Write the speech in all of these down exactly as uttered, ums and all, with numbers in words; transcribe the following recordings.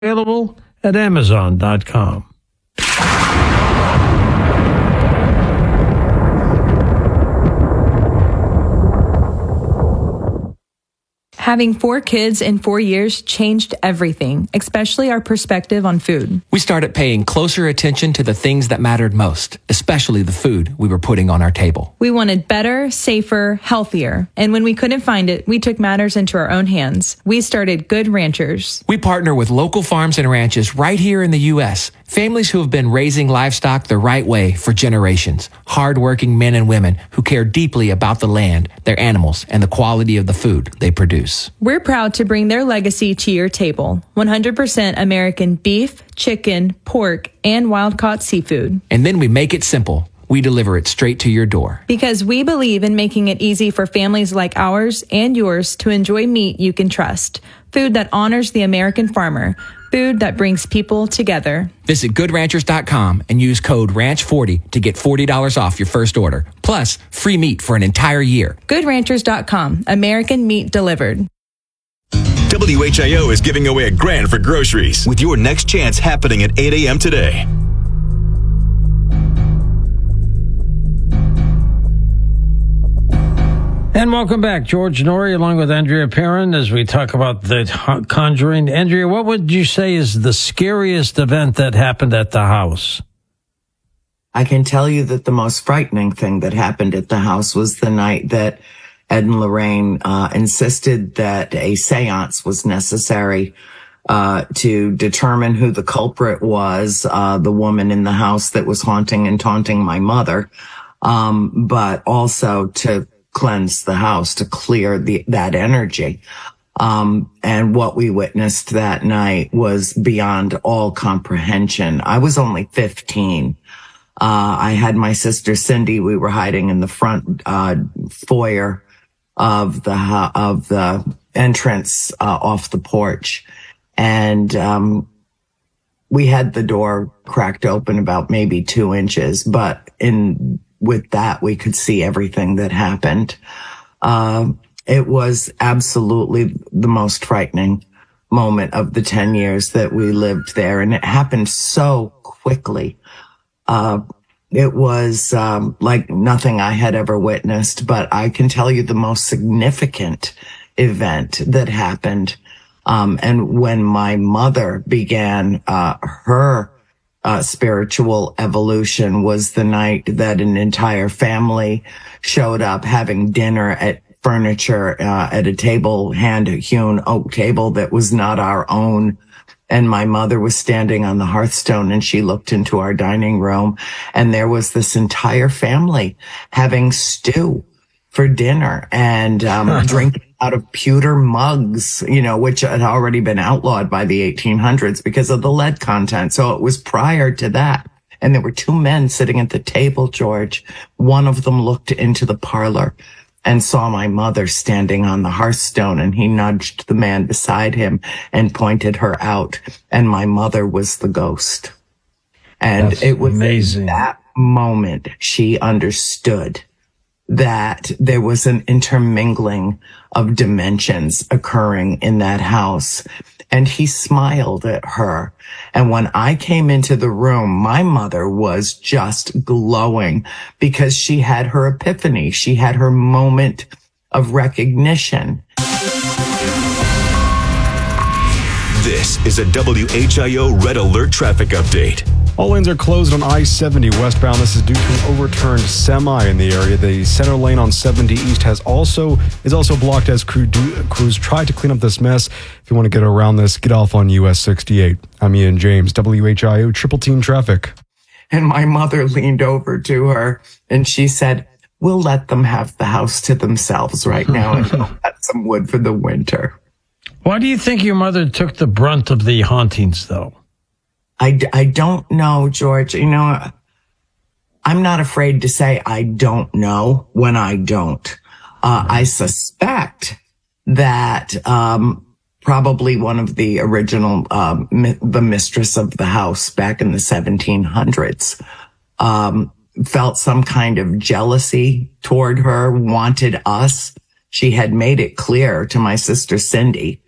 Available at amazon dot com. Having four kids in four years changed everything, especially our perspective on food. We started paying closer attention to the things that mattered most, especially the food we were putting on our table. We wanted better, safer, healthier. And when we couldn't find it, we took matters into our own hands. We started Good Ranchers. We partner with local farms and ranches right here in the U S, families who have been raising livestock the right way for generations. Hardworking men and women who care deeply about the land, their animals, and the quality of the food they produce. We're proud to bring their legacy to your table. one hundred percent American beef, chicken, pork, and wild-caught seafood. And then we make it simple. We deliver it straight to your door. Because we believe in making it easy for families like ours and yours to enjoy meat you can trust. Food that honors the American farmer. Food that brings people together. Visit good ranchers dot com and use code ranch forty to get forty dollars off your first order. Plus, free meat for an entire year. good ranchers dot com. American meat delivered. W H I O is giving away a grand for groceries with your next chance happening at eight a.m. today. And welcome back, George Noory, along with Andrea Perrin, as we talk about the Conjuring. Andrea, what would you say is the scariest event that happened at the house? I can tell you that the most frightening thing that happened at the house was the night that Ed and Lorraine uh, insisted that a seance was necessary uh to determine who the culprit was, uh the woman in the house that was haunting and taunting my mother, um, but also to cleanse the house, to clear the that energy. Um, and what we witnessed that night was beyond all comprehension. I was only fifteen. Uh, I had my sister Cindy. We were hiding in the front uh foyer of the of the entrance uh, off the porch, and um, we had the door cracked open about maybe two inches. But in with that, we could see everything that happened. Uh, it was absolutely the most frightening moment of the ten years that we lived there, and it happened so quickly. Uh, It was um, like nothing I had ever witnessed, but I can tell you the most significant event that happened. Um, and when my mother began uh, her uh, spiritual evolution was the night that an entire family showed up having dinner at furniture uh, at a table, hand-hewn oak table that was not our own. And my mother was standing on the hearthstone, and she looked into our dining room, and there was this entire family having stew for dinner and um, drinking out of pewter mugs, you know, which had already been outlawed by the eighteen hundreds because of the lead content. So it was prior to that. And there were two men sitting at the table, George. One of them looked into the parlor and saw my mother standing on the hearthstone, and he nudged the man beside him and pointed her out, and my mother was the ghost. And That's it was amazing. At that moment she understood that there was an intermingling of dimensions occurring in that house. And he smiled at her. And when I came into the room, my mother was just glowing because she had her epiphany. She had her moment of recognition. This is a W H I O Red Alert traffic update. All lanes are closed on I seventy westbound. This is due to an overturned semi in the area. The center lane on seventy east has also is also blocked as crew do, crews try to clean up this mess. If you want to get around this, get off on U S sixty-eight. I'm Ian James, W H I O Triple Team Traffic. And my mother leaned over to her and she said, "We'll let them have the house to themselves right now and we'll cut some wood for the winter." Why do you think your mother took the brunt of the hauntings, though? I, I don't know, George. You know, I'm not afraid to say I don't know when I don't. Uh, I suspect that um, probably one of the original, um, mi- the mistress of the house back in the seventeen hundreds, um, felt some kind of jealousy toward her, wanted us. She had made it clear to my sister Cindy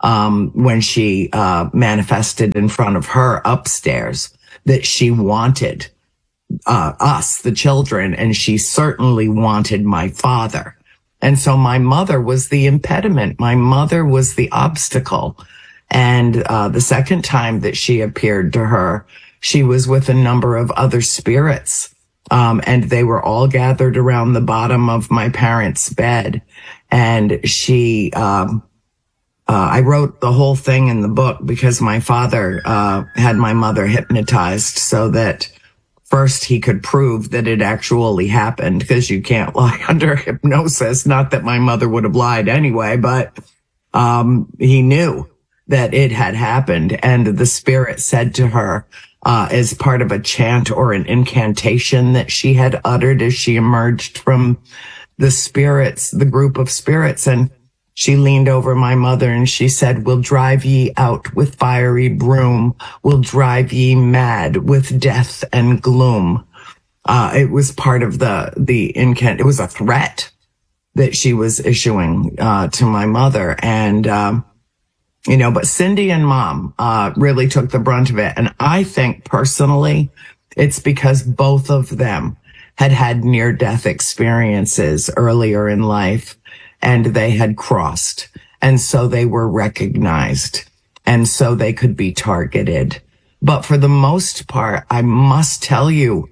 um, when she uh, manifested in front of her upstairs that she wanted uh, us, the children, and she certainly wanted my father. And so my mother was the impediment. My mother was the obstacle. And uh, the second time that she appeared to her, she was with a number of other spirits. Um, and they were all gathered around the bottom of my parents' bed. And she, um, uh, I wrote the whole thing in the book because my father uh, had my mother hypnotized so that first he could prove that it actually happened, because you can't lie under hypnosis. Not that my mother would have lied anyway, but um, he knew that it had happened. And the spirit said to her, uh, as part of a chant or an incantation that she had uttered as she emerged from the spirits, the group of spirits. And she leaned over my mother and she said, "We'll drive ye out with fiery broom. We'll drive ye mad with death and gloom." Uh, it was part of the, the incant. It was a threat that she was issuing, uh, to my mother. And, um, you know, but Cindy and Mom, uh, really took the brunt of it. And I think personally, it's because both of them had had near-death experiences earlier in life, and they had crossed. And so they were recognized, and so they could be targeted. But for the most part, I must tell you,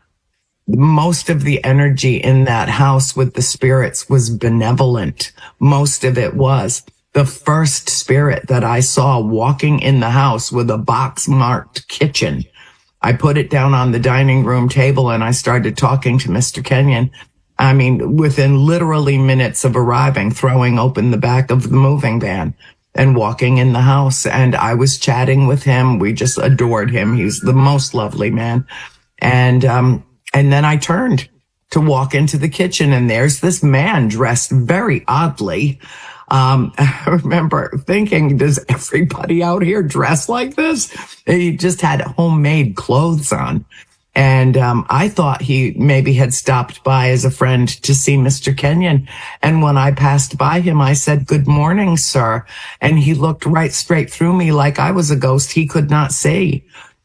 most of the energy in that house with the spirits was benevolent. Most of it was. The first spirit that I saw walking in the house with a box marked kitchen, I put it down on the dining room table and I started talking to Mister Kenyon. I mean, within literally minutes of arriving, throwing open the back of the moving van and walking in the house. And I was chatting with him. We just adored him. He's the most lovely man. And, um, and then I turned to walk into the kitchen, and there's this man dressed very oddly. Um, I remember thinking, does everybody out here dress like this? He just had homemade clothes on. And um, I thought he maybe had stopped by as a friend to see Mister Kenyon. And when I passed by him, I said, "Good morning, sir." And he looked right straight through me like I was a ghost he could not see.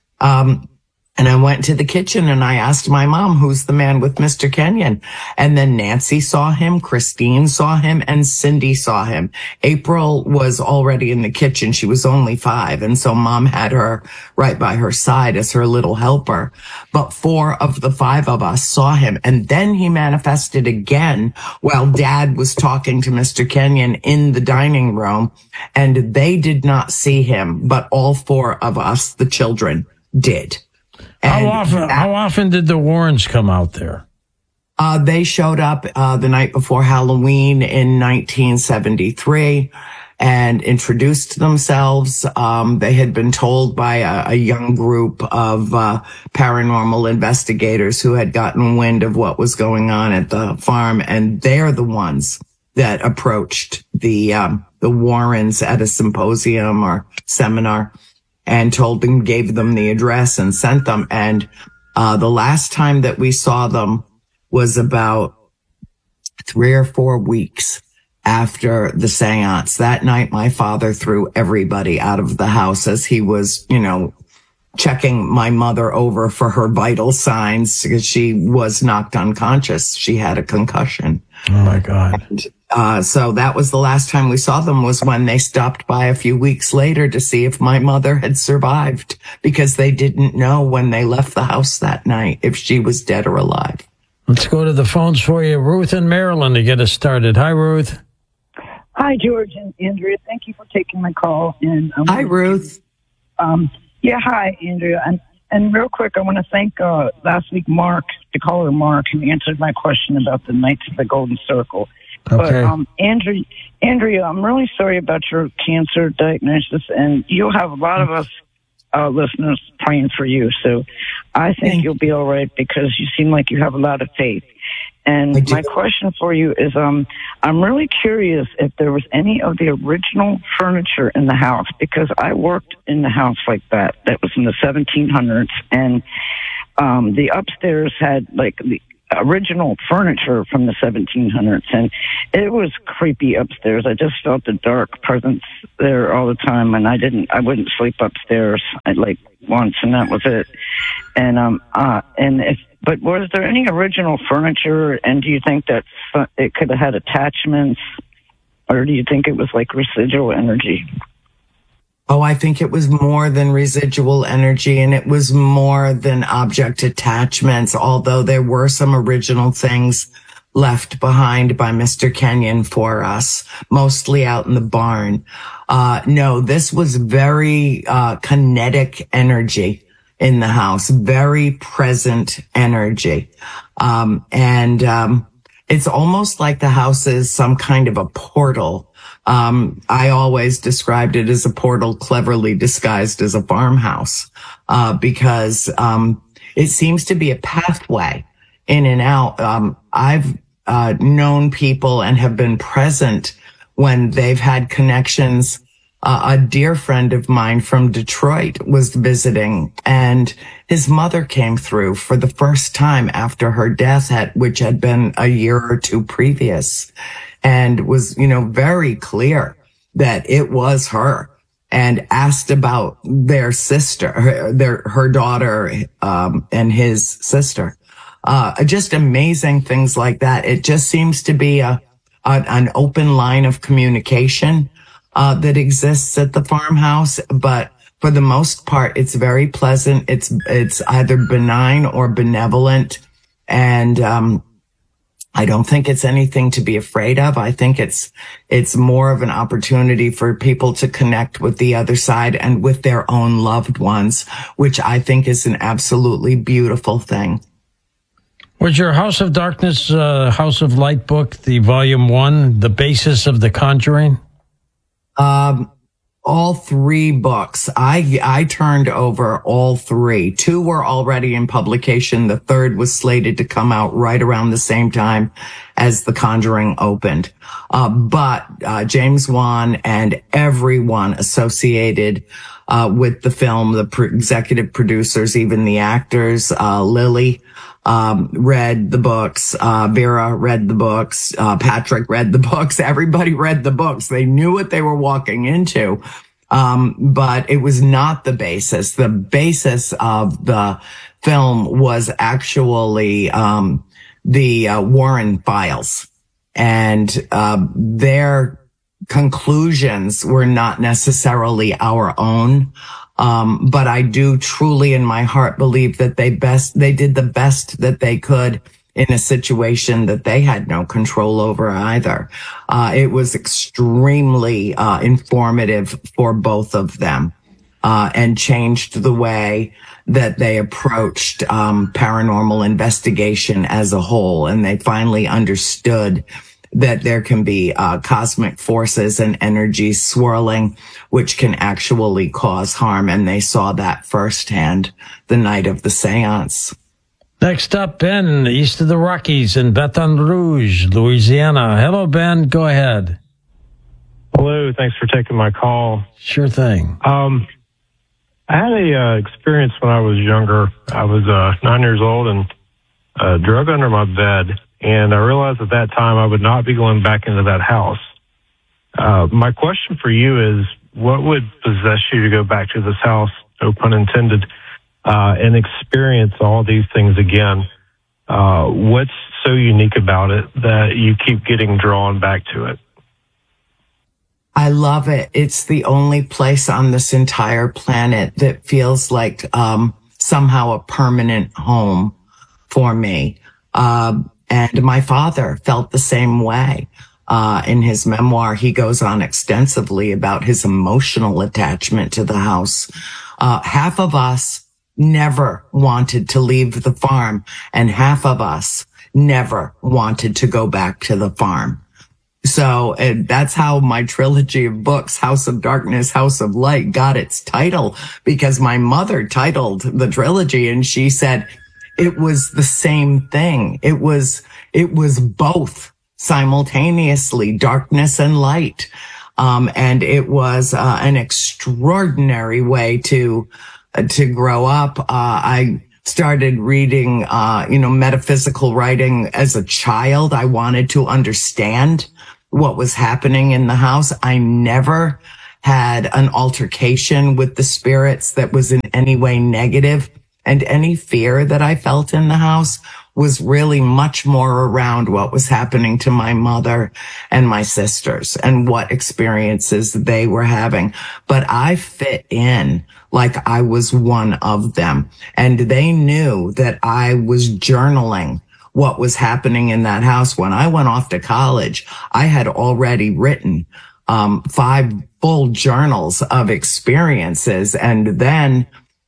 Um, And I went to the kitchen and I asked my mom, "Who's the man with Mister Kenyon?" And then Nancy saw him, Christine saw him, and Cindy saw him. April was already in the kitchen. She was only five. And so Mom had her right by her side as her little helper. But four of the five of us saw him. And then he manifested again while Dad was talking to Mister Kenyon in the dining room. And they did not see him, but all four of us, the children, did. How often, that, how often did the Warrens come out there? Uh, they showed up uh, the night before Halloween in nineteen seventy-three and introduced themselves. Um, they had been told by a, a young group of uh, paranormal investigators who had gotten wind of what was going on at the farm, and they're the ones that approached the um, the Warrens at a symposium or seminar and told them, gave them the address and sent them. And uh the last time that we saw them was about three or four weeks after the seance. That night, my father threw everybody out of the house as he was, you know, checking my mother over for her vital signs because she was knocked unconscious. She had a concussion. Oh, my God. And, uh, so that was the last time we saw them, was when they stopped by a few weeks later to see if my mother had survived, because they didn't know when they left the house that night if she was dead or alive. Let's go to the phones for you. Ruth in Maryland to get us started. Hi, Ruth. Hi, George and Andrea. Thank you for taking my call. And um, Hi, Ruth. Um, yeah, hi, Andrea. And and real quick, I want to thank uh, last week Mark, the caller Mark, who answered my question about the Knights of the Golden Circle. Okay. But um, Andrea, Andrea, I'm really sorry about your cancer diagnosis, and you'll have a lot of us uh, listeners praying for you. So I think you'll be all right, because you seem like you have a lot of faith. And my question for you is, um, I'm really curious if there was any of the original furniture in the house, because I worked in the house like that. That was in the seventeen hundreds, and um, the upstairs had like the original furniture from the seventeen hundreds, and it was creepy upstairs. I just felt the dark presence there all the time, and I didn't, I wouldn't sleep upstairs. I like once, and that was it. And um, uh, and if, but was there any original furniture? And do you think that it could have had attachments, or do you think it was like residual energy? Oh, I think it was more than residual energy, and it was more than object attachments, although there were some original things left behind by Mister Kenyon for us, mostly out in the barn. Uh, no, this was very uh, kinetic energy in the house, very present energy. Um, and um, it's almost like the house is some kind of a portal. Um, I always described it as a portal cleverly disguised as a farmhouse, uh, because, um, it seems to be a pathway in and out. Um, I've, uh, known people and have been present when they've had connections. Uh, a dear friend of mine from Detroit was visiting, and his mother came through for the first time after her death, had, which had been a year or two previous. And was, you know, very clear that it was her, and asked about their sister, her, their, her daughter, um, and his sister. Uh, just amazing things like that. It just seems to be a, a an open line of communication, uh, that exists at the farmhouse. But for the most part, it's very pleasant. It's, it's either benign or benevolent. And, um, I don't think it's anything to be afraid of. I think it's, it's more of an opportunity for people to connect with the other side and with their own loved ones, which I think is an absolutely beautiful thing. Was your House of Darkness, uh, House of Light book, the volume one, the basis of The Conjuring? Um, all three books. I, I turned over all three. Two were already in publication. The third was slated to come out right around the same time as The Conjuring opened. Uh, but, uh, James Wan and everyone associated, uh, with the film, the pro- executive producers, even the actors, uh, Lily, um, read the books, uh, Vera read the books, uh, Patrick read the books, everybody read the books. They knew what they were walking into. Um, but it was not the basis. The basis of the film was actually, um, the, uh, Warren files, and, uh, their conclusions were not necessarily our own. Um, but I do truly in my heart believe that they best, they did the best that they could in a situation that they had no control over either. Uh, it was extremely, uh, informative for both of them, uh, and changed the way that they approached, um, paranormal investigation as a whole. And they finally understood that there can be, uh, cosmic forces and energies swirling, which can actually cause harm. And they saw that firsthand the night of the seance. Next up, Ben, east of the Rockies in Baton Rouge, Louisiana. Hello, Ben. Go ahead. Hello. Thanks for taking my call. Sure thing. Um, I had a uh, experience when I was younger. I was uh, nine years old and uh, drug under my bed. And I realized at that time I would not be going back into that house. Uh, my question for you is, what would possess you to go back to this house, no pun intended, uh, and experience all these things again? Uh, what's so unique about it that you keep getting drawn back to it? I love it. It's the only place on this entire planet that feels like um, somehow a permanent home for me. Uh, and my father felt the same way. Uh, in his memoir, he goes on extensively about his emotional attachment to the house. Uh, half of us never wanted to leave the farm, and half of us never wanted to go back to the farm. So uh, that's how my trilogy of books, House of Darkness, House of Light, got its title, because my mother titled the trilogy and she said it was the same thing. It was, it was both simultaneously, darkness and light. Um, and it was uh, an extraordinary way to, uh, to grow up. Uh, I started reading, uh, you know, metaphysical writing as a child. I wanted to understand what was happening in the house. I never had an altercation with the spirits that was in any way negative, and any fear that I felt in the house was really much more around what was happening to my mother and my sisters and what experiences they were having. But I fit in like I was one of them, and they knew that I was journaling what was happening in that house. When I went off to college, I had already written um five full journals of experiences, and then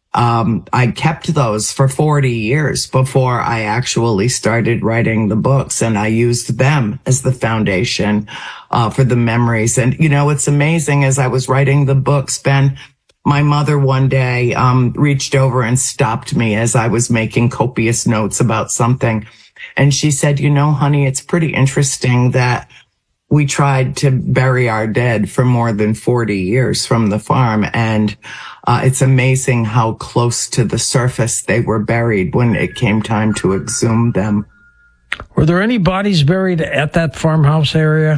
um I kept those for forty years before I actually started writing the books, and I used them as the foundation uh for the memories. And you know, it's amazing, as I was writing the books, Ben, my mother one day um reached over and stopped me as I was making copious notes about something, and she said, you know, honey, it's pretty interesting that we tried to bury our dead for more than forty years from the farm, and uh, it's amazing how close to the surface they were buried when it came time to exhume them. Were there any bodies buried at that farmhouse area?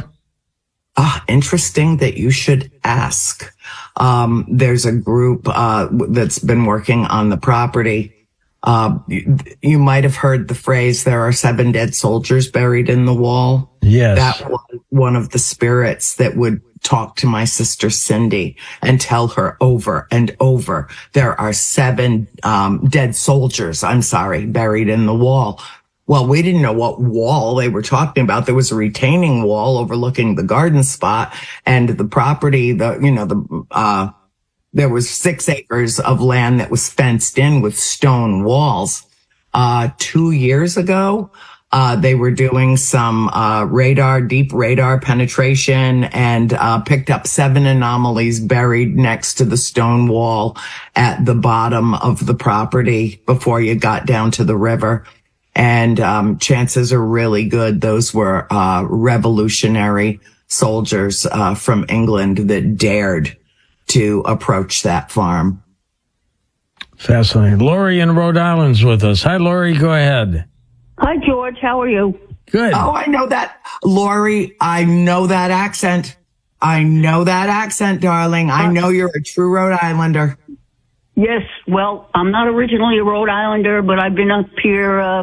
Ah, interesting that you should ask. Um, there's a group uh, that's been working on the property. Uh, you, you might have heard the phrase, there are seven dead soldiers buried in the wall. Yes. That was one of the spirits that would talk to my sister Cindy and tell her over and over, there are seven um, dead soldiers, I'm sorry, buried in the wall. Well, we didn't know what wall they were talking about. There was a retaining wall overlooking the garden spot, and the property, the, you know, the, uh, there was six acres of land that was fenced in with stone walls. Uh, two years ago, uh, they were doing some, uh, radar, deep radar penetration, and, uh, picked up seven anomalies buried next to the stone wall at the bottom of the property before you got down to the river. And, um, chances are really good those were, uh, revolutionary soldiers, uh, from England that dared to approach that farm. Fascinating. Lori in Rhode Island's with us. Hi, Lori. Go ahead. Hi, George. How are you? Good. Oh, I know that. Lori, I know that accent. I know that accent, darling. I know you're a true Rhode Islander. Yes. Well, I'm not originally a Rhode Islander, but I've been up here uh,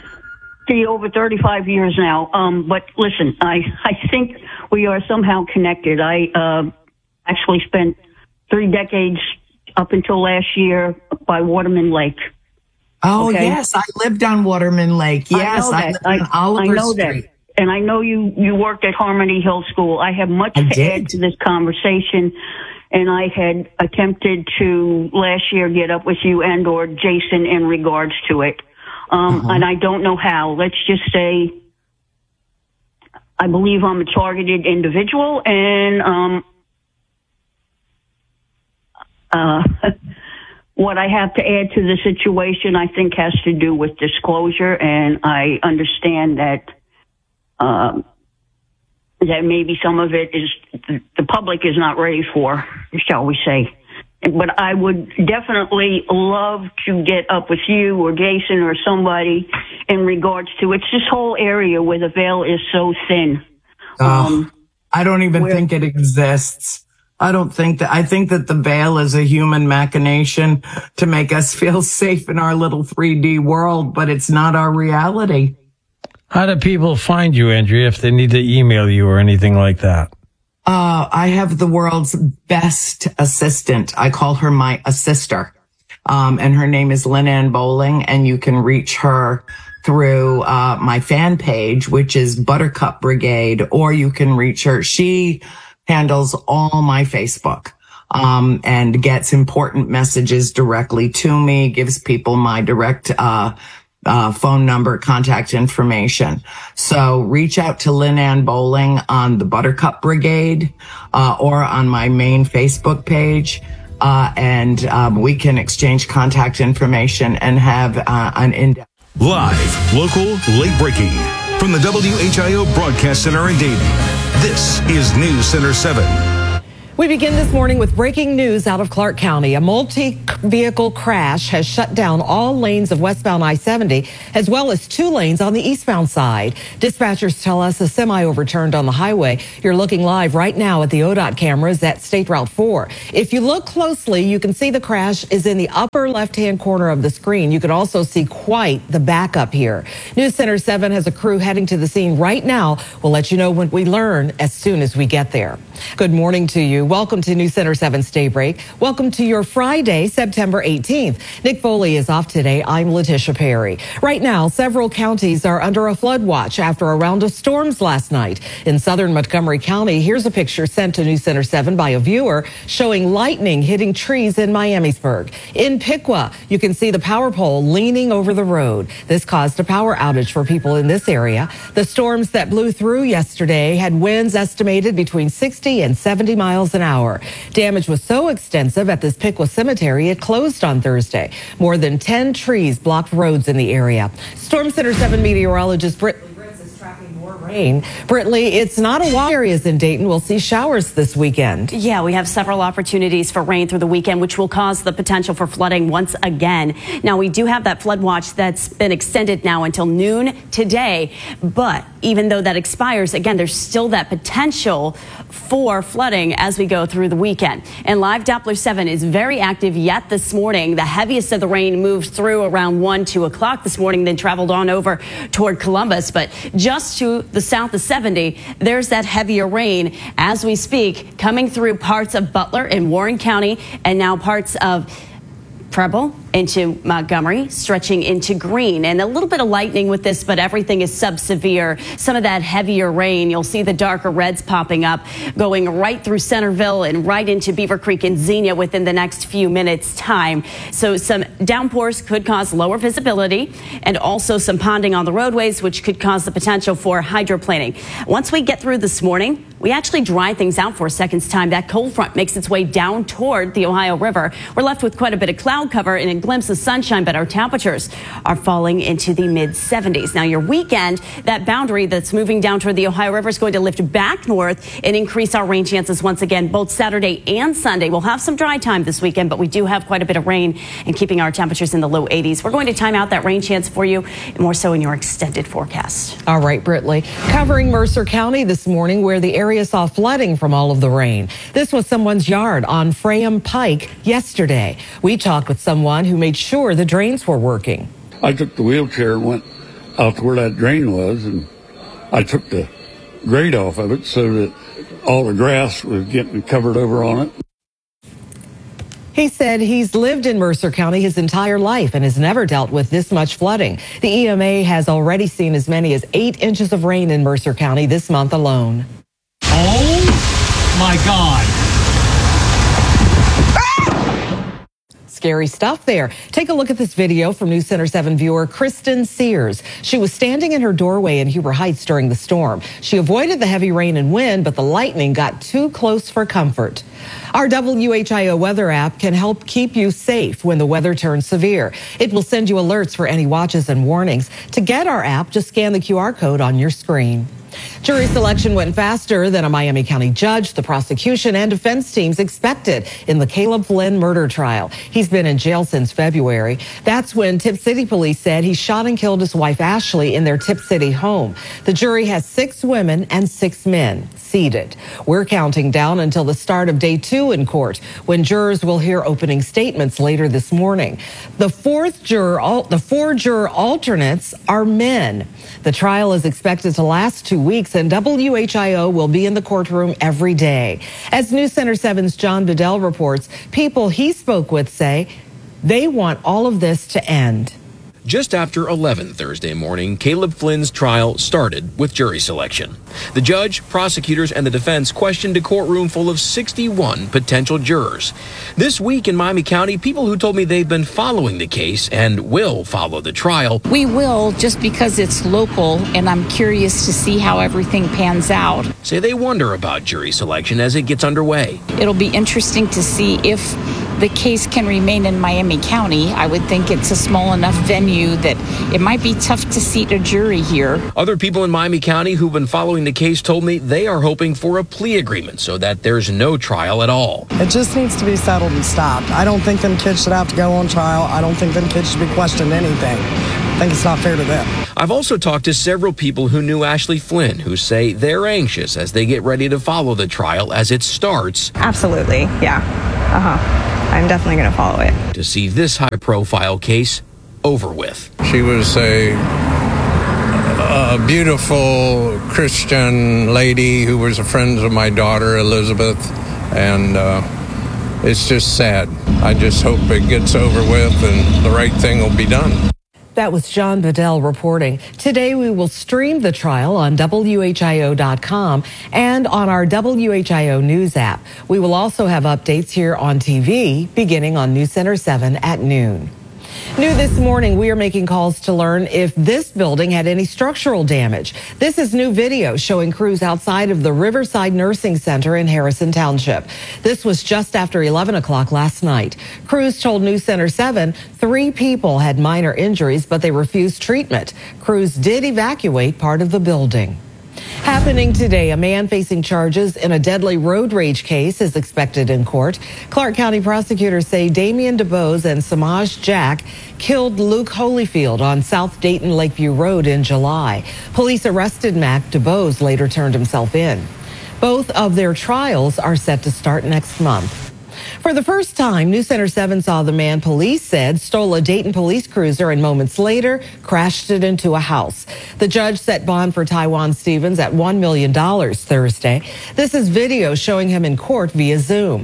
for over thirty-five years now. Um, but listen, I, I think we are somehow connected. I uh, actually spent three decades up until last year by Waterman Lake. Oh, okay? yes. I lived on Waterman Lake. Yes, I, know I that. lived on I, Oliver I know Street. that. And I know you, you worked at Harmony Hill School. I have much I to did. add to this conversation. And I had attempted to last year get up with you and or Jason in regards to it. Um, uh-huh. And I don't know how. Let's just say I believe I'm a targeted individual, and um, uh, what I have to add to the situation, I think, has to do with disclosure. And I understand that um, that maybe some of it is the public is not ready for, shall we say. But I would definitely love to get up with you or Jason or somebody in regards to, it's this whole area where the veil is so thin. Oh, um, I don't even where, think it exists. I don't think that, I think that the veil is a human machination to make us feel safe in our little three D world, but it's not our reality. How do people find you, Andrea, if they need to email you or anything like that? Uh, I have the world's best assistant. I call her my assister. Um, and her name is Lynn Ann Bowling, and you can reach her through, uh, my fan page, which is Buttercup Brigade, or you can reach her. She handles all my Facebook, um, and gets important messages directly to me, gives people my direct, uh, Uh, phone number, contact information. So reach out to Lynn Ann Bowling on the Buttercup Brigade, uh, or on my main Facebook page. Uh, and, um, we can exchange contact information and have, uh, an in-depth. Live, local, late breaking. From the W H I O Broadcast Center in Dayton, this is News Center seven. We begin this morning with breaking news out of Clark County. A multi-vehicle crash has shut down all lanes of westbound I seventy, as well as two lanes on the eastbound side. Dispatchers tell us a semi overturned on the highway. You're looking live right now at the O D O T cameras at State Route four. If you look closely, you can see the crash is in the upper left-hand corner of the screen. You can also see quite the backup here. News Center seven has a crew heading to the scene right now. We'll let you know when we learn as soon as we get there. Good morning to you. Welcome to News Center seven's Daybreak. Welcome to your Friday, September eighteenth. Nick Foley is off today. I'm Letitia Perry. Right now, several counties are under a flood watch after a round of storms last night. In southern Montgomery County, here's a picture sent to News Center seven by a viewer showing lightning hitting trees in Miamisburg. In Piqua, you can see the power pole leaning over the road. This caused a power outage for people in this area. The storms that blew through yesterday had winds estimated between sixty and seventy miles an hour. Damage was so extensive at this Piqua cemetery, it closed on Thursday. More than ten trees blocked roads in the area. Storm Center seven meteorologist Britt rain. Brittany, it's not a lot. Areas in Dayton will see showers this weekend. Yeah, we have several opportunities for rain through the weekend, which will cause the potential for flooding once again. Now, we do have that flood watch that's been extended now until noon today. But even though that expires, again, there's still that potential for flooding as we go through the weekend. And live Doppler seven is very active yet this morning. The heaviest of the rain moved through around one, two o'clock this morning, then traveled on over toward Columbus. But just to the south of seventy, there's that heavier rain as we speak, coming through parts of Butler and Warren County, and now parts of Preble into Montgomery, stretching into Greene, and a little bit of lightning with this, but everything is sub-severe. Some of that heavier rain, you'll see the darker reds popping up, going right through Centerville and right into Beaver Creek and Xenia within the next few minutes time. So some downpours could cause lower visibility and also some ponding on the roadways, which could cause the potential for hydroplaning. Once we get through this morning, we actually dry things out for a second's time. That cold front makes its way down toward the Ohio River. We're left with quite a bit of cloud cover and a glimpse of sunshine, but our temperatures are falling into the mid seventies. Now, your weekend, that boundary that's moving down toward the Ohio River is going to lift back north and increase our rain chances once again, both Saturday and Sunday. We'll have some dry time this weekend, but we do have quite a bit of rain and keeping our temperatures in the low eighties. We're going to time out that rain chance for you, and more so in your extended forecast. All right, Britley. Covering Mercer County this morning, where the area saw flooding from all of the rain. This was someone's yard on Frayham Pike yesterday. We talked with someone who made sure the drains were working. I took the wheelchair and went out to where that drain was, and I took the grate off of it so that all the grass was getting covered over on it. He said he's lived in Mercer County his entire life and has never dealt with this much flooding. The E M A has already seen as many as eight inches of rain in Mercer County this month alone. Oh my God. Scary stuff there. Take a look at this video from News Center seven viewer Kristen Sears. She was standing in her doorway in Huber Heights during the storm. She avoided the heavy rain and wind, but the lightning got too close for comfort. Our W H I O weather app can help keep you safe when the weather turns severe. It will send you alerts for any watches and warnings. To get our app, just scan the Q R code on your screen. Jury selection went faster than a Miami County judge, the prosecution, and defense teams expected in the Caleb Flynn murder trial. He's been in jail since February. That's when Tip City police said he shot and killed his wife Ashley in their Tip City home. The jury has six women and six men seated. We're counting down until the start of day two in court, when jurors will hear opening statements later this morning. The fourth juror, the four juror alternates are men. The trial is expected to last two weeks, and W H I O will be in the courtroom every day. As News Center seven's John Bedell reports, people he spoke with say they want all of this to end. Just after eleven Thursday morning, Caleb Flynn's trial started with jury selection. The judge, prosecutors, and the defense questioned a courtroom full of sixty-one potential jurors. This week in Miami County, people who told me they've been following the case and will follow the trial. We will, just because it's local, and I'm curious to see how everything pans out. Say they wonder about jury selection as it gets underway. It'll be interesting to see if the case can remain in Miami County. I would think it's a small enough venue that it might be tough to seat a jury here. Other people in Miami County who've been following the case told me they are hoping for a plea agreement so that there's no trial at all. It just needs to be settled and stopped. I don't think them kids should have to go on trial. I don't think them kids should be questioned anything. I think it's not fair to them. I've also talked to several people who knew Ashley Flynn who say they're anxious as they get ready to follow the trial as it starts. Absolutely, yeah. Uh-huh. I'm definitely going to follow it. To see this high-profile case over with. She was a, a beautiful Christian lady who was a friend of my daughter, Elizabeth, and uh, it's just sad. I just hope it gets over with and the right thing will be done. That was John Bedell reporting. Today we will stream the trial on W H I O dot com and on our W H I O News app. We will also have updates here on T V beginning on News Center seven at noon. New this morning, we are making calls to learn if this building had any structural damage. This is new video showing crews outside of the Riverside Nursing Center in Harrison Township. This was just after eleven o'clock last night. Crews told News Center seven three people had minor injuries, but they refused treatment. Crews did evacuate part of the building. Happening today, a man facing charges in a deadly road rage case is expected in court. Clark County prosecutors say Damian DeBose and Samaj Jack killed Luke Holyfield on South Dayton Lakeview Road in July. Police arrested Mac. DeBose later turned himself in. Both of their trials are set to start next month. For the first time, News Center seven saw the man police said stole a Dayton police cruiser and moments later crashed it into a house. The judge set bond for Taiwan Stevens at one million dollars Thursday. This is video showing him in court via Zoom.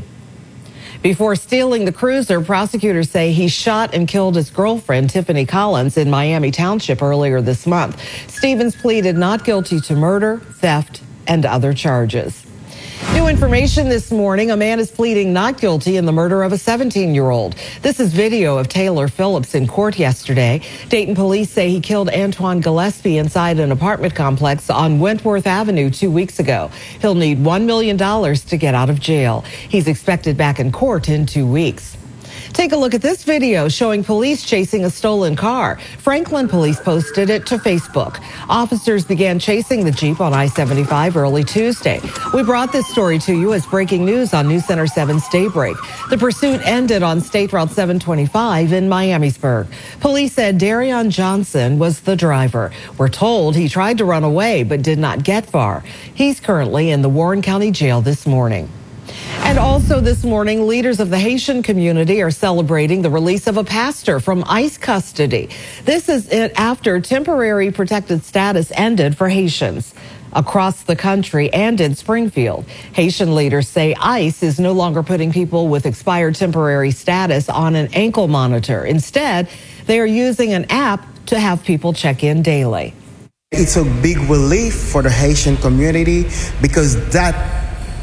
Before stealing the cruiser, prosecutors say he shot and killed his girlfriend, Tiffany Collins, in Miami Township earlier this month. Stevens pleaded not guilty to murder, theft, and other charges. New information this morning, a man is pleading not guilty in the murder of a seventeen-year-old. This is video of Taylor Phillips in court yesterday. Dayton police say he killed Antoine Gillespie inside an apartment complex on Wentworth Avenue two weeks ago. He'll need one million dollars to get out of jail. He's expected back in court in two weeks. Take a look at this video showing police chasing a stolen car. Franklin police posted it to Facebook. Officers began chasing the Jeep on I seventy-five early Tuesday. We brought this story to you as breaking news on News Center seven's Daybreak. The pursuit ended on State Route seven twenty-five in Miamisburg. Police said Darion Johnson was the driver. We're told he tried to run away but did not get far. He's currently in the Warren County Jail this morning. And also this morning, leaders of the Haitian community are celebrating the release of a pastor from ICE custody. This is it after temporary protected status ended for Haitians across the country and in Springfield. Haitian leaders say ICE is no longer putting people with expired temporary status on an ankle monitor. Instead, they are using an app to have people check in daily. It's a big relief for the Haitian community because that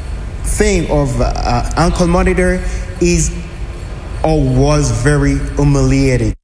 thing of uh, ankle monitor is or was very humiliating.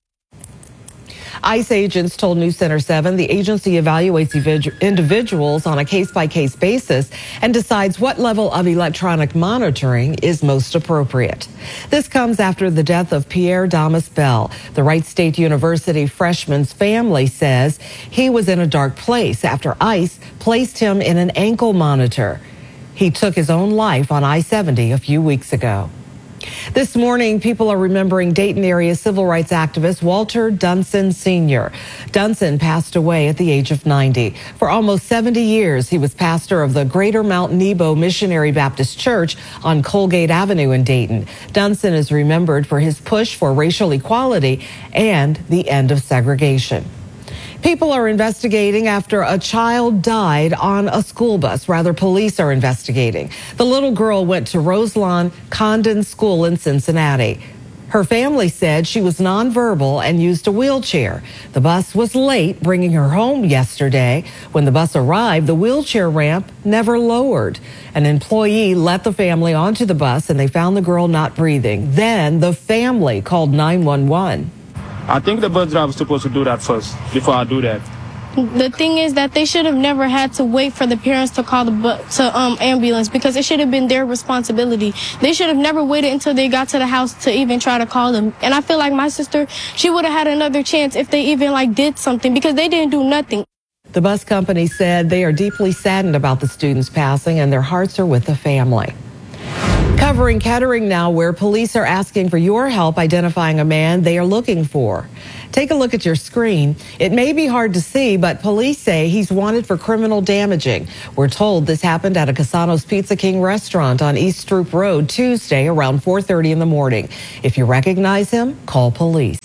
ICE agents told News Center seven the agency evaluates individuals on a case-by-case basis and decides what level of electronic monitoring is most appropriate. This comes after the death of Pierre Damas Bell. The Wright State University freshman's family says he was in a dark place after ICE placed him in an ankle monitor. He took his own life on I seventy a few weeks ago. This morning, people are remembering Dayton area civil rights activist Walter Dunson Senior Dunson passed away at the age of ninety. For almost seventy years, he was pastor of the Greater Mount Nebo Missionary Baptist Church on Colgate Avenue in Dayton. Dunson is remembered for his push for racial equality and the end of segregation. People are investigating after a child died on a school bus. Rather, police are investigating. The little girl went to Roselawn Condon School in Cincinnati. Her family said she was nonverbal and used a wheelchair. The bus was late bringing her home yesterday. When the bus arrived, the wheelchair ramp never lowered. An employee let the family onto the bus and they found the girl not breathing. Then the family called nine one one. I think the bus driver was supposed to do that first before I do that. the thing is that they should have never had to wait for the parents to call the bu- to um ambulance, because it should have been their responsibility. They should have never waited until they got to the house to even try to call them. And I feel like my sister, she would have had another chance if they even like did something, because they didn't do nothing. The bus company said they are deeply saddened about the student's passing and their hearts are with the family. Covering Kettering now, where police are asking for your help identifying a man they are looking for. Take a look at your screen. It may be hard to see, but police say he's wanted for criminal damaging. We're told this happened at a Casanos Pizza King restaurant on East Stroop Road Tuesday around four thirty in the morning. If you recognize him, call police.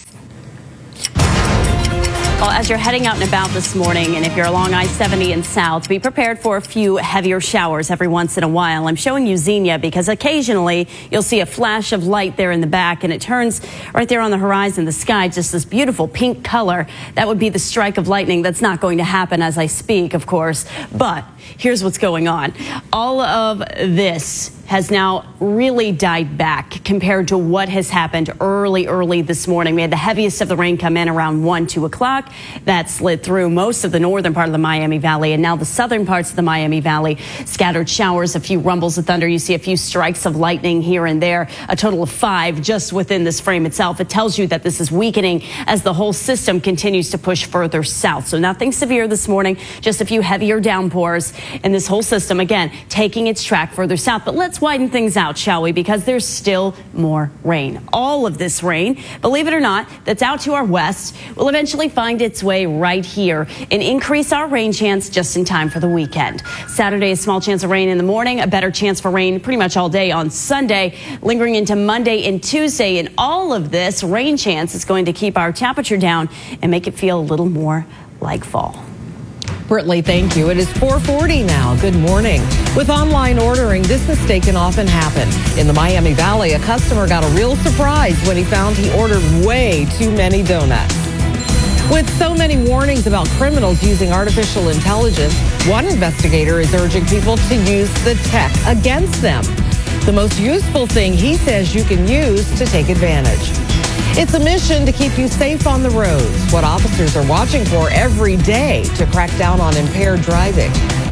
Well, as you're heading out and about this morning, and if you're along I seventy and south, be prepared for a few heavier showers every once in a while. I'm showing you Xenia because occasionally you'll see a flash of light there in the back, and it turns right there on the horizon, the sky, just this beautiful pink color. That would be the strike of lightning. That's not going to happen as I speak, of course. But here's what's going on. All of this has now really died back compared to what has happened early, early this morning. We had the heaviest of the rain come in around one, two o'clock. That slid through most of the northern part of the Miami Valley, and now the southern parts of the Miami Valley. Scattered showers, a few rumbles of thunder. You see a few strikes of lightning here and there, a total of five just within this frame itself. It tells you that this is weakening as the whole system continues to push further south. So nothing severe this morning, just a few heavier downpours, and this whole system, again, taking its track further south. But let's widen things out, shall we? Because there's still more rain. All of this rain, believe it or not, that's out to our west will eventually find its way right here and increase our rain chance just in time for the weekend. Saturday, a small chance of rain in the morning, a better chance for rain pretty much all day on Sunday, lingering into Monday and Tuesday. And all of this rain chance is going to keep our temperature down and make it feel a little more like fall. Britley, thank you. It is four forty now. Good morning. With online ordering, this mistake can often happen. In the Miami Valley, a customer got a real surprise when he found he ordered way too many donuts. With so many warnings about criminals using artificial intelligence, one investigator is urging people to use the tech against them. The most useful thing he says you can use to take advantage. It's a mission to keep you safe on the roads. What officers are watching for every day to crack down on impaired driving.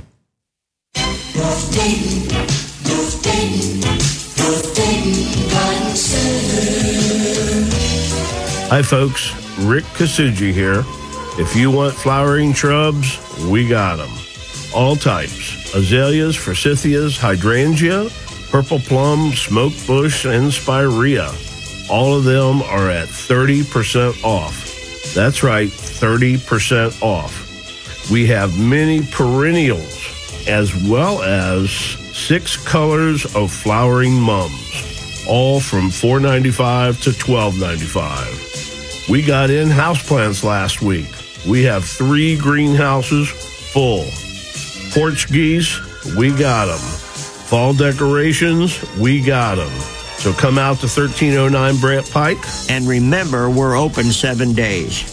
Hi folks, Rick Kasuji here. If you want flowering shrubs, we got them. All types. Azaleas, forsythias, hydrangea, purple plum, smoke bush, and spirea. All of them are at thirty percent off. That's right, thirty percent off. We have many perennials as well as six colors of flowering mums, all from four ninety-five to twelve ninety-five. We got in houseplants last week. We have three greenhouses full. Porch geese, we got them. Fall decorations, we got them. So come out to thirteen oh nine Brant Pike. And remember, we're open seven days.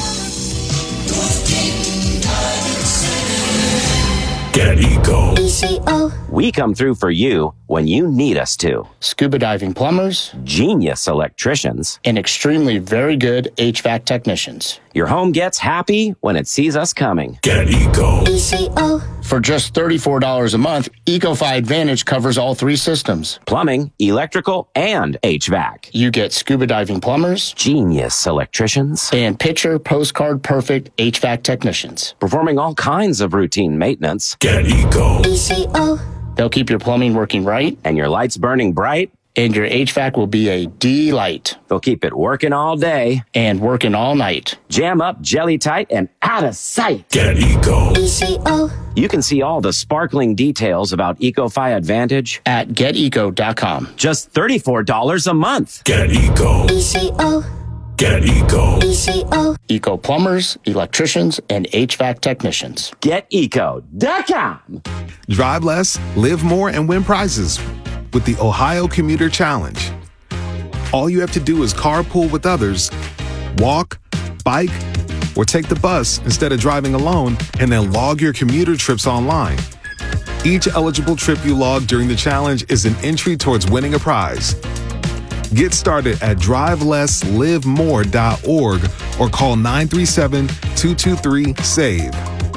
Get Eco. We come through for you when you need us to. Scuba diving plumbers, genius electricians, and extremely very good H V A C technicians. Your home gets happy when it sees us coming. Get Eco. For just thirty-four dollars a month, EcoFi Advantage covers all three systems. Plumbing, electrical, and H V A C. You get scuba diving plumbers, genius electricians, and picture postcard perfect H V A C technicians. Performing all kinds of routine maintenance. Get Eco. They'll keep your plumbing working right. And your lights burning bright. And your H V A C will be a delight. They'll keep it working all day. And working all night. Jam up, jelly tight, and out of sight. Get Eco. You can see all the sparkling details about EcoFi Advantage at get eco dot com. Just thirty-four dollars a month. Get Eco. Get Eco. Eco plumbers, electricians, and H V A C technicians. Get eco dot com. Drive less, live more, and win prizes with the Ohio Commuter Challenge. All you have to do is carpool with others, walk, bike, or take the bus instead of driving alone, and then log your commuter trips online. Each eligible trip you log during the challenge is an entry towards winning a prize. Get started at drive less live more dot org or call nine three seven, two two three, save.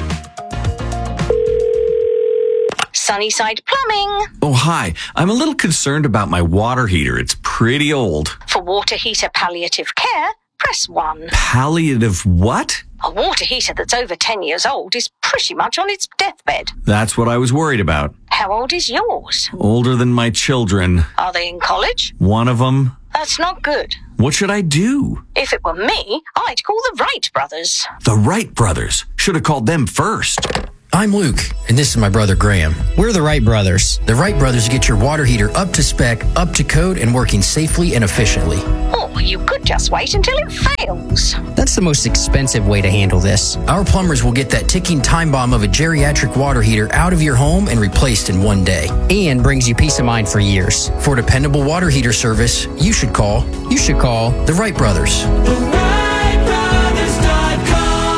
Sunnyside Plumbing. Oh, hi. I'm a little concerned about my water heater. It's pretty old. For water heater palliative care, press one. Palliative what? A water heater that's over ten years old is pretty much on its deathbed. That's what I was worried about. How old is yours? Older than my children. Are they in college? One of them. That's not good. What should I do? If it were me, I'd call the Wright brothers. The Wright brothers. Should have called them first. I'm Luke, and this is my brother Graham. We're the Wright brothers. The Wright brothers get your water heater up to spec, up to code, and working safely and efficiently. Or you could just wait until it fails. That's the most expensive way to handle this. Our plumbers will get that ticking time bomb of a geriatric water heater out of your home and replaced in one day. And brings you peace of mind for years. For dependable water heater service, you should call, you should call the Wright brothers. The Wright brothers dot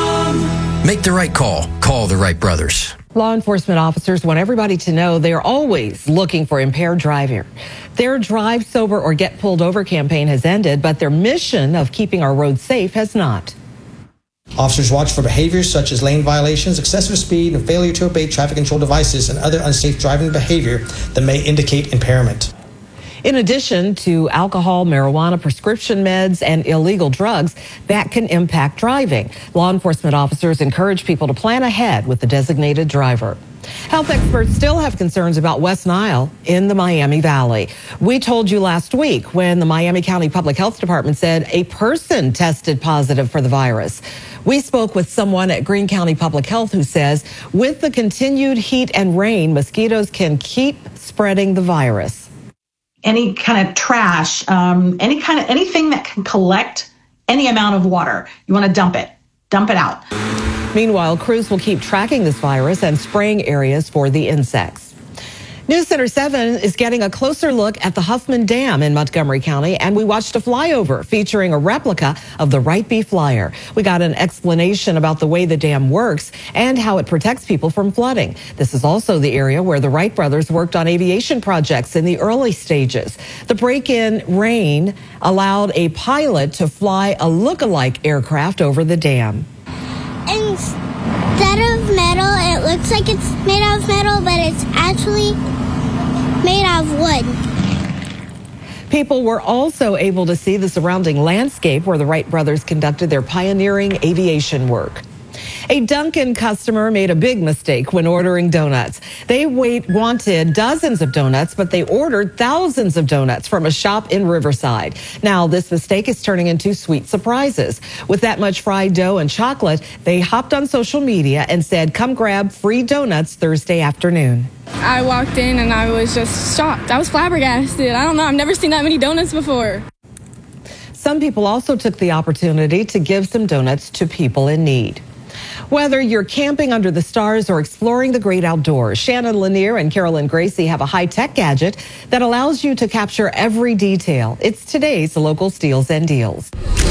com. Make the right call. Call the Wright brothers. Law enforcement officers want everybody to know they're always looking for impaired driving. Their Drive Sober or Get Pulled Over campaign has ended, but their mission of keeping our roads safe has not. Officers watch for behaviors such as lane violations, excessive speed, and failure to obey traffic control devices and other unsafe driving behavior that may indicate impairment. In addition to alcohol, marijuana, prescription meds, and illegal drugs that can impact driving, law enforcement officers encourage people to plan ahead with the designated driver. Health experts still have concerns about West Nile in the Miami Valley. We told you last week when the Miami County Public Health Department said a person tested positive for the virus. We spoke with someone at Greene County Public Health who says with the continued heat and rain, mosquitoes can keep spreading the virus. Any kind of trash, um, any kind of anything that can collect any amount of water, you want to dump it, dump it out. Meanwhile, crews will keep tracking this virus and spraying areas for the insects. News Center seven is getting a closer look at the Huffman Dam in Montgomery County, and we watched a flyover featuring a replica of the Wright B Flyer. We got an explanation about the way the dam works and how it protects people from flooding. This is also the area where the Wright brothers worked on aviation projects in the early stages. The break-in rain allowed a pilot to fly a look-alike aircraft over the dam. Instead of metal, it looks like it's made out of metal, but it's actually made out of wood. People were also able to see the surrounding landscape where the Wright brothers conducted their pioneering aviation work. A Dunkin' customer made a big mistake when ordering donuts. They wait, wanted dozens of donuts, but they ordered thousands of donuts from a shop in Riverside. Now, this mistake is turning into sweet surprises. With that much fried dough and chocolate, they hopped on social media and said, come grab free donuts Thursday afternoon. I walked in and I was just shocked. I was flabbergasted. I don't know. I've never seen that many donuts before. Some people also took the opportunity to give some donuts to people in need. Whether you're camping under the stars or exploring the great outdoors, Shannon Lanier and Carolyn Gracie have a high-tech gadget that allows you to capture every detail. It's today's Local Steals and Deals.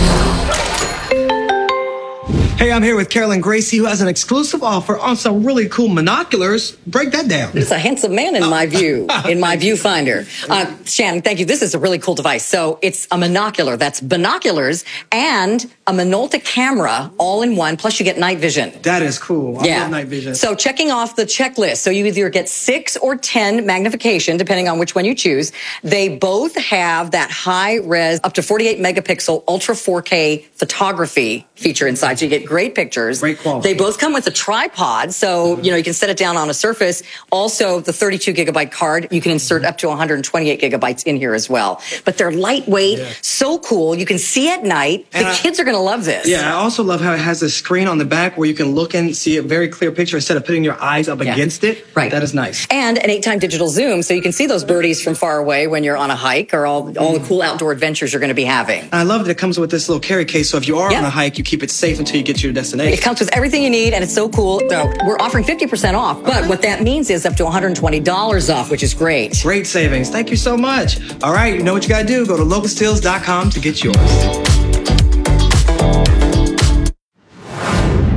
Hey, I'm here with Carolyn Gracie, who has an exclusive offer on some really cool monoculars. Break that down. It's a handsome man in my view, in my viewfinder. Uh, Shannon, thank you. This is a really cool device. So it's a monocular. That's binoculars and a Minolta camera all in one. Plus you get night vision. That is cool. I yeah. love night vision. So checking off the checklist. So you either get six or ten magnification, depending on which one you choose. They both have that high res, up to forty-eight megapixel, ultra four K photography feature inside. So you get great pictures. Great quality. They both come with a tripod, so you know you can set it down on a surface. Also, the thirty-two gigabyte card, you can insert up to one hundred twenty-eight gigabytes in here as well. But they're lightweight, yeah. so cool. You can see at night. The and kids I, are going to love this. Yeah, I also love how it has a screen on the back where you can look and see a very clear picture instead of putting your eyes up yeah. against it. Right. That is nice. And an eight-time digital zoom, so you can see those birdies from far away when you're on a hike or all, all the cool outdoor adventures you're going to be having. I love that it comes with this little carry case, so if you are yeah. on a hike, you keep it safe until you get to your destination. It comes with everything you need, and it's so cool. So we're offering fifty percent off, but okay. what that means is up to one hundred twenty dollars off, which is great. Great savings. Thank you so much. All right, you know what you got to do. Go to local steals dot com to get yours.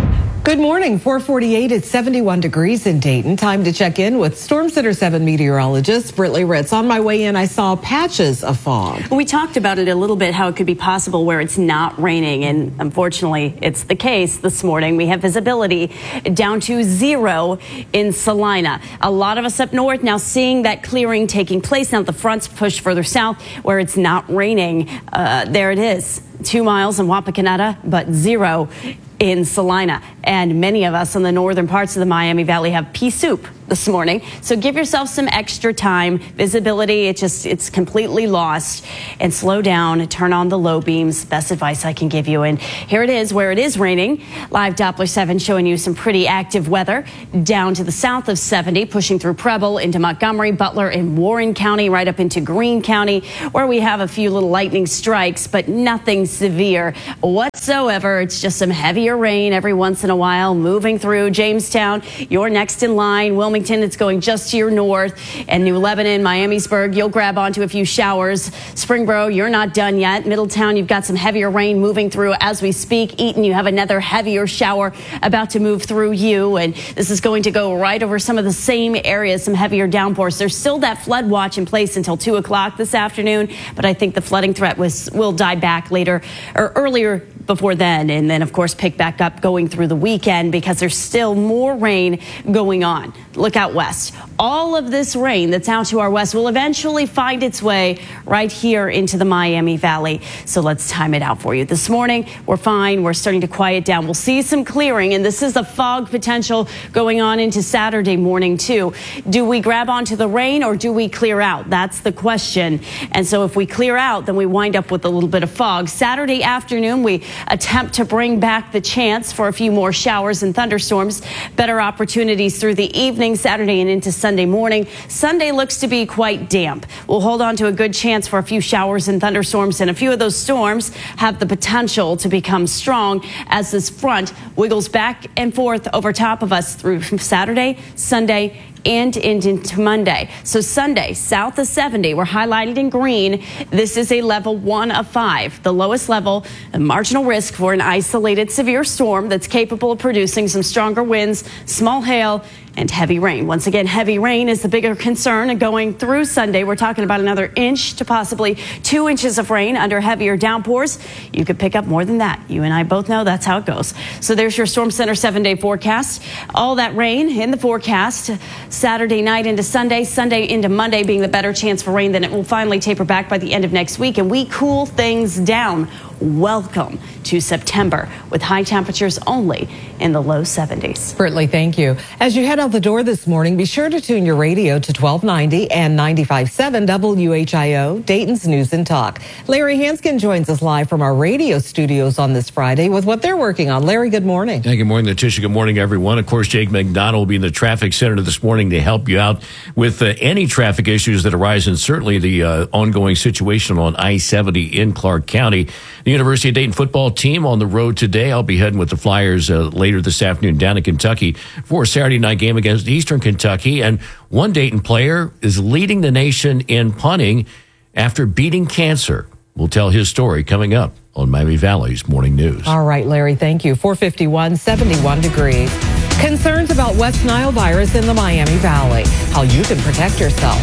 Good morning. four forty-eight. It's seventy-one degrees in Dayton. Time to check in with Storm Center seven meteorologist Britley Ritz. On my way in, I saw patches of fog. We talked about it a little bit, how it could be possible where it's not raining. And unfortunately, it's the case this morning. We have visibility down to zero in Salina. A lot of us up north now seeing that clearing taking place. Now the fronts push further south where it's not raining. Uh, there it is. Two miles in Wapakoneta, but zero in Salina. And many of us in the northern parts of the Miami Valley have pea soup this morning. So give yourself some extra time. Visibility, it just, it's completely lost. And slow down, turn on the low beams. Best advice I can give you. And here it is where it is raining. Live Doppler seven showing you some pretty active weather down to the south of seventy, pushing through Preble into Montgomery, Butler, and Warren County, right up into Greene County, where we have a few little lightning strikes, but nothing severe whatsoever. It's just some heavier rain every once in a while moving through Jamestown. You're next in line. Wilmington, it's going just to your north. And New Lebanon, Miamisburg, you'll grab onto a few showers. Springboro, you're not done yet. Middletown, you've got some heavier rain moving through as we speak. Eaton, you have another heavier shower about to move through you. And this is going to go right over some of the same areas, some heavier downpours. There's still that flood watch in place until two o'clock this afternoon. But I think the flooding threat was will die back later or earlier before then, and then of course pick back up going through the weekend because there's still more rain going on. Look out west. All of this rain that's out to our west will eventually find its way right here into the Miami Valley. So let's time it out for you. This morning, we're fine. We're starting to quiet down. We'll see some clearing, and this is a fog potential going on into Saturday morning too. Do we grab onto the rain or do we clear out? That's the question. And so if we clear out, then we wind up with a little bit of fog. Saturday afternoon, we attempt to bring back the chance for a few more showers and thunderstorms. Better opportunities through the evening, Saturday and into Sunday morning. Sunday looks to be quite damp. We'll hold on to a good chance for a few showers and thunderstorms, and a few of those storms have the potential to become strong as this front wiggles back and forth over top of us through Saturday, Sunday, and into Monday. So Sunday, south of seventy, we're highlighted in green. This is a level one of five, the lowest level, a marginal risk for an isolated severe storm that's capable of producing some stronger winds, small hail, and heavy rain. Once again, heavy rain is the bigger concern. And going through Sunday, we're talking about another inch to possibly two inches of rain under heavier downpours. You could pick up more than that. You and I both know that's how it goes. So there's your Storm Center seven-day forecast. All that rain in the forecast Saturday night into Sunday, Sunday into Monday being the better chance for rain. Then it will finally taper back by the end of next week, and we cool things down. Welcome to September with high temperatures only in the low seventies. Britley, thank you. As you head out the door this morning, be sure to tune your radio to twelve ninety and ninety-five point seven W H I O, Dayton's News and Talk. Larry Hanskin joins us live from our radio studios on this Friday with what they're working on. Larry, good morning. Hey, good morning, Letitia. Good morning, everyone. Of course, Jake McDonald will be in the traffic center this morning to help you out with uh, any traffic issues that arise, and certainly the uh, ongoing situation on I seventy in Clark County. The University of Dayton football team on the road today. I'll be heading with the Flyers uh, later this afternoon down in Kentucky for a Saturday night game against Eastern Kentucky. And one Dayton player is leading the nation in punting after beating cancer. We'll tell his story coming up on Miami Valley's Morning News. All right, Larry, thank you. four fifty-one, seventy-one degrees. Concerns about West Nile virus in the Miami Valley. How you can protect yourself.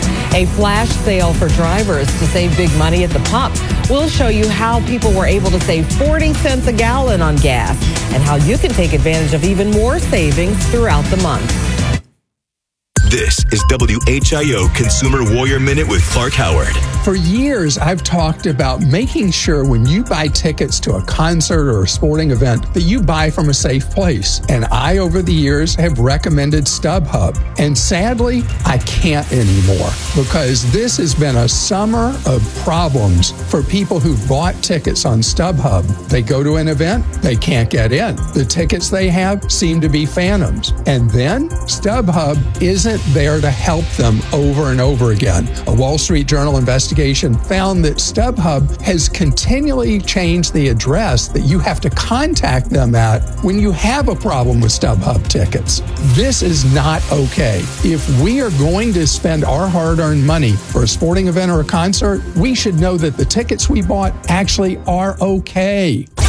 A flash sale for drivers to save big money at the pump. We'll show you how people were able to save forty cents a gallon on gas and how you can take advantage of even more savings throughout the month. This is W H I O Consumer Warrior Minute with Clark Howard. For years, I've talked about making sure when you buy tickets to a concert or a sporting event that you buy from a safe place. And I, over the years, have recommended StubHub. And sadly, I can't anymore because this has been a summer of problems for people who bought tickets on StubHub. They go to an event, they can't get in. The tickets they have seem to be phantoms. And then StubHub isn't there to help them over and over again. A Wall Street Journal investigation found that StubHub has continually changed the address that you have to contact them at when you have a problem with StubHub tickets. This is not okay. If we are going to spend our hard-earned money for a sporting event or a concert, we should know that the tickets we bought actually are okay.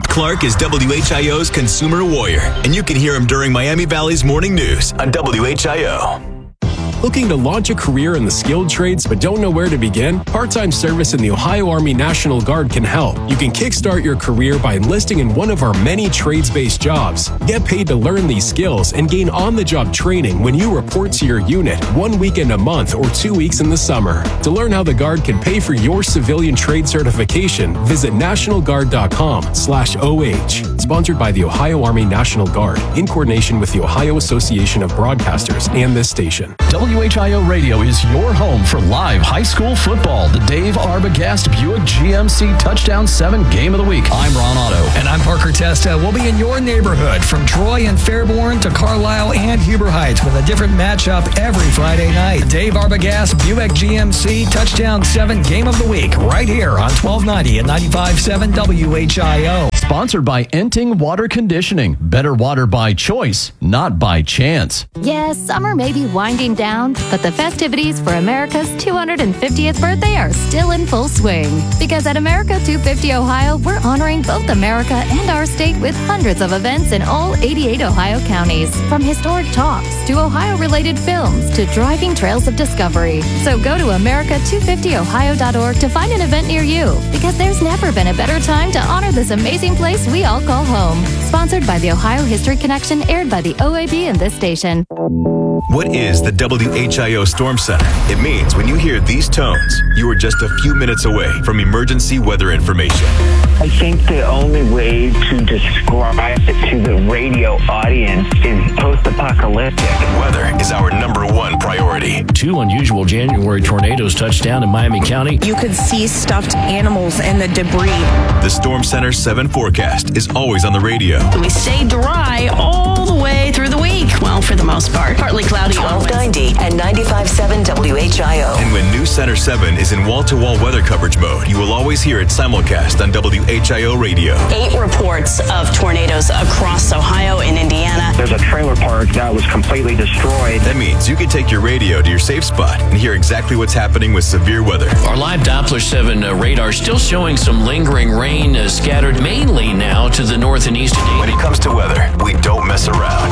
Clark is W H I O's consumer warrior, and you can hear him during Miami Valley's morning news on W H I O. Looking to launch a career in the skilled trades but don't know where to begin? Part-time service in the Ohio Army National Guard can help. You can kickstart your career by enlisting in one of our many trades-based jobs. Get paid to learn these skills and gain on-the-job training when you report to your unit one weekend a month or two weeks in the summer. To learn how the Guard can pay for your civilian trade certification, visit nationalguard.com slash OH. Sponsored by the Ohio Army National Guard in coordination with the Ohio Association of Broadcasters and this station. W H I O Radio is your home for live high school football. The Dave Arbogast Buick G M C Touchdown seven Game of the Week. I'm Ron Otto. And I'm Parker Testa. We'll be in your neighborhood from Troy and Fairborn to Carlisle and Huber Heights with a different matchup every Friday night. The Dave Arbogast Buick G M C Touchdown seven Game of the Week right here on twelve ninety and ninety-five point seven W H I O. Sponsored by Enting Water Conditioning. Better water by choice, not by chance. Yes, summer may be winding down, but the festivities for America's two hundred fiftieth birthday are still in full swing. Because at America two fifty Ohio, we're honoring both America and our state with hundreds of events in all eighty-eight Ohio counties. From historic talks to Ohio-related films to driving trails of discovery. So go to America two fifty Ohio dot org to find an event near you. Because there's never been a better time to honor this amazing place we all call home. Sponsored by the Ohio History Connection, aired by the O A B and this station. What is the W H I O Storm Center? It means when you hear these tones, you are just a few minutes away from emergency weather information. I think the only way to describe it to the radio audience is post-apocalyptic. Weather is our number one priority. Two unusual January tornadoes touched down in Miami County. You could see stuffed animals and the debris. The Storm Center seven forecast is always on the radio. We stay dry all the way through the week. Well, for the most part. Partly cloudy. twelve ninety and ninety-five point seven W H I O. And when New Center seven is in wall-to-wall weather coverage mode, you will always hear it simulcast on W H I O radio. Eight reports of tornadoes across Ohio and Indiana. There's a trailer park that was completely destroyed. That means you can take your radio to your safe spot and hear exactly what's happening with severe weather. Our live Doppler seven uh, radar still showing some lingering rain uh, scattered mainly now to the north and east. When it comes to weather, we don't mess around.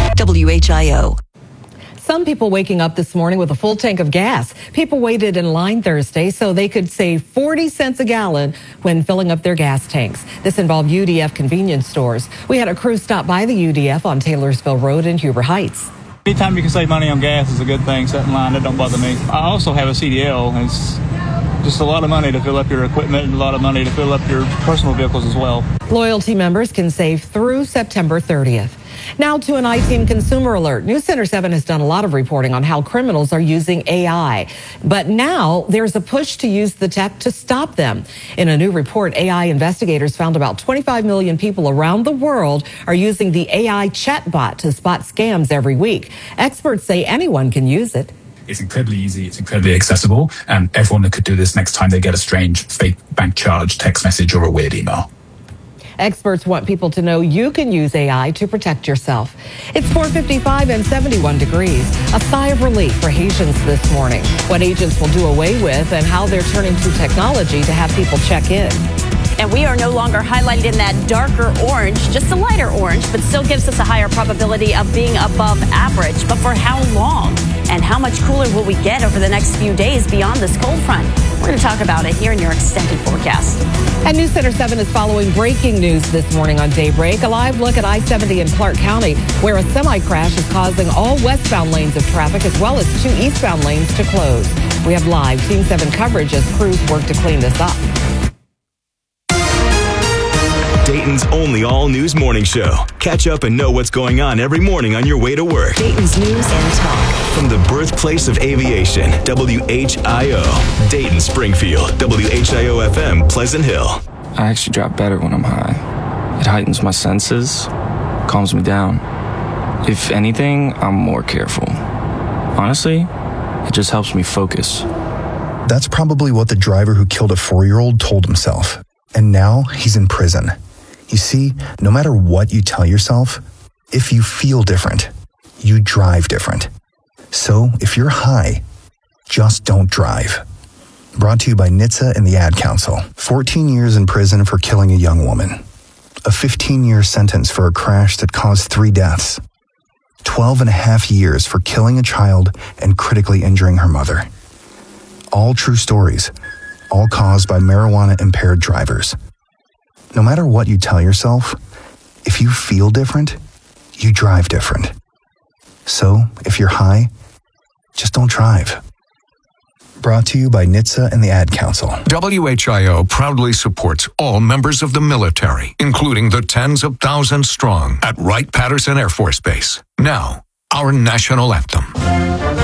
W H I O. Some people waking up this morning with a full tank of gas. People waited in line Thursday so they could save forty cents a gallon when filling up their gas tanks. This involved U D F convenience stores. We had a crew stop by the U D F on Taylorsville Road in Huber Heights. Anytime you can save money on gas is a good thing. Set in line, that don't bother me. I also have a C D L. It's just a lot of money to fill up your equipment and a lot of money to fill up your personal vehicles as well. Loyalty members can save through September thirtieth. Now to an I-Team consumer alert. News Center seven has done a lot of reporting on how criminals are using A I. But now there's a push to use the tech to stop them. In a new report, A I investigators found about twenty-five million people around the world are using the A I chatbot to spot scams every week. Experts say anyone can use it. It's incredibly easy, it's incredibly accessible, and everyone that could do this next time they get a strange fake bank charge, text message, or a weird email. Experts want people to know you can use A I to protect yourself. It's four fifty-five and seventy-one degrees. A sigh of relief for Haitians this morning. What agents will do away with and how they're turning to technology to have people check in. And we are no longer highlighted in that darker orange, just a lighter orange, but still gives us a higher probability of being above average. But for how long? And how much cooler will we get over the next few days beyond this cold front? We're going to talk about it here in your extended forecast. And News Center seven is following breaking news this morning on Daybreak. A live look at I seventy in Clark County, where a semi-crash is causing all westbound lanes of traffic as well as two eastbound lanes to close. We have live Team seven coverage as crews work to clean this up. Dayton's only all-news morning show. Catch up and know what's going on every morning on your way to work. Dayton's news and talk. From the birthplace of aviation, W H I O. Dayton, Springfield, W H I O F M, Pleasant Hill. I actually drop better when I'm high. It heightens my senses, calms me down. If anything, I'm more careful. Honestly, it just helps me focus. That's probably what the driver who killed a four-year-old told himself. And now he's in prison. You see, no matter what you tell yourself, if you feel different, you drive different. So if you're high, just don't drive. Brought to you by N H T S A and the Ad Council. fourteen years in prison for killing a young woman. A fifteen-year sentence for a crash that caused three deaths. twelve and a half years for killing a child and critically injuring her mother. All true stories, all caused by marijuana-impaired drivers. No matter what you tell yourself, if you feel different, you drive different. So, if you're high, just don't drive. Brought to you by N H T S A and the Ad Council. W H I O proudly supports all members of the military, including the tens of thousands strong at Wright-Patterson Air Force Base. Now, our national anthem.